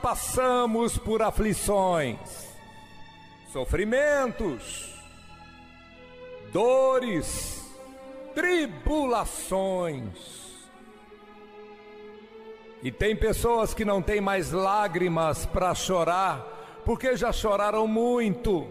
Passamos por aflições, sofrimentos, dores, tribulações. E tem pessoas que não têm mais lágrimas para chorar, porque já choraram muito.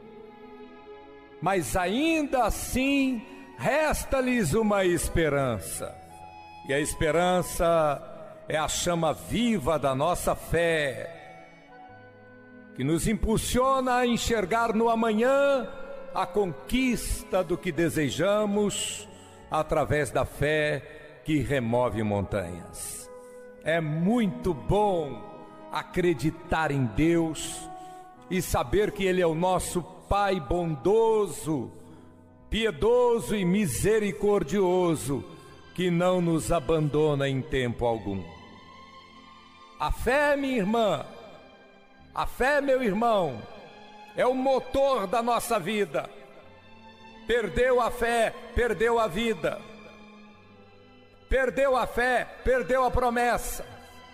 Mas ainda assim, resta-lhes uma esperança. E a esperança é a chama viva da nossa fé, que nos impulsiona a enxergar no amanhã a conquista do que desejamos através da fé que remove montanhas. É muito bom acreditar em Deus e saber que Ele é o nosso Pai bondoso, piedoso e misericordioso, que não nos abandona em tempo algum. A fé, minha irmã, a fé, meu irmão, é o motor da nossa vida. Perdeu a fé, perdeu a vida. Perdeu a fé, perdeu a promessa.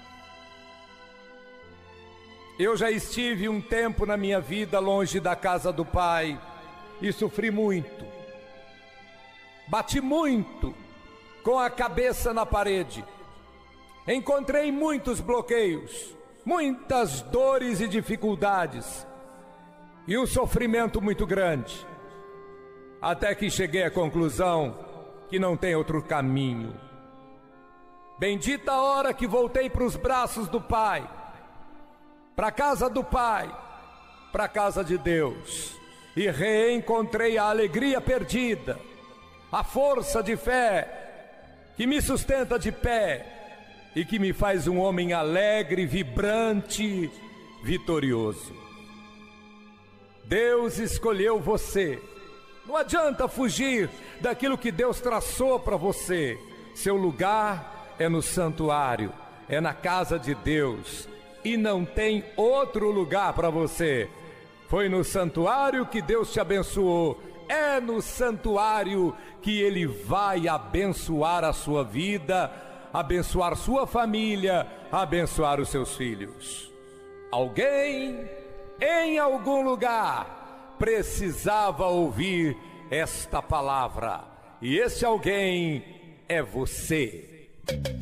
Eu já estive um tempo na minha vida longe da casa do Pai e sofri muito. Bati muito com a cabeça na parede. Encontrei muitos bloqueios, muitas dores e dificuldades e um sofrimento muito grande. Até que cheguei à conclusão que não tem outro caminho. Bendita a hora que voltei para os braços do Pai, para a casa do Pai, para a casa de Deus, e reencontrei a alegria perdida, a força de fé que me sustenta de pé e que me faz um homem alegre, vibrante, vitorioso. Deus escolheu você. Não adianta fugir daquilo que Deus traçou para você. Seu lugar é no santuário, é na casa de Deus, e não tem outro lugar para você. Foi no santuário que Deus te abençoou. É no santuário que Ele vai abençoar a sua vida, abençoar sua família, abençoar os seus filhos. Alguém, em algum lugar, precisava ouvir esta palavra, e esse alguém é você.